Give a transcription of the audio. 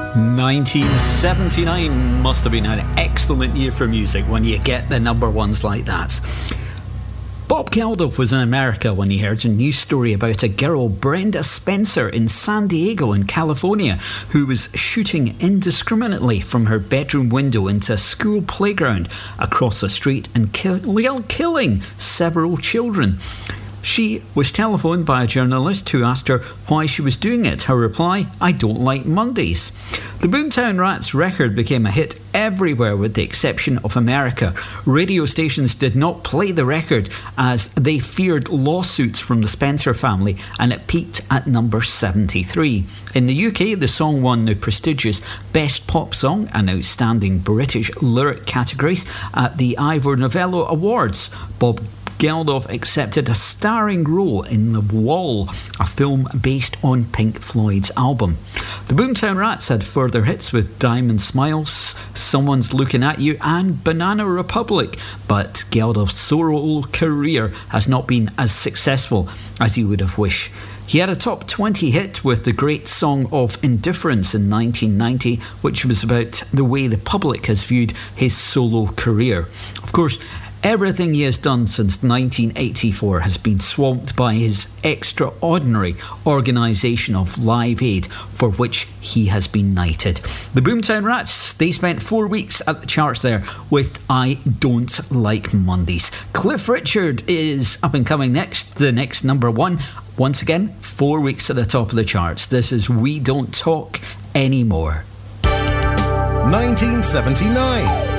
1979 must have been an excellent year for music when you get the number ones like that. Bob Geldof was in America when he heard a news story about a girl, Brenda Spencer, in San Diego in California, who was shooting indiscriminately from her bedroom window into a school playground across the street and killing several children. She was telephoned by a journalist who asked her why she was doing it. Her reply, "I don't like Mondays." The Boomtown Rats record became a hit everywhere with the exception of America. Radio stations did not play the record as they feared lawsuits from the Spencer family, and it peaked at number 73. In the UK, the song won the prestigious Best Pop Song and Outstanding British Lyric categories at the Ivor Novello Awards. Bob Geldof accepted a starring role in The Wall, a film based on Pink Floyd's album. The Boomtown Rats had further hits with Diamond Smiles, Someone's Looking at You and Banana Republic, but Geldof's solo career has not been as successful as he would have wished. He had a top 20 hit with the great song of Indifference in 1990, which was about the way the public has viewed his solo career. Of course, everything he has done since 1984 has been swamped by his extraordinary organisation of Live Aid, for which he has been knighted. The Boomtown Rats, they spent 4 weeks at the charts there with I Don't Like Mondays. Cliff Richard is up and coming next, the next number one. Once again, 4 weeks at the top of the charts. This is We Don't Talk Anymore. 1979.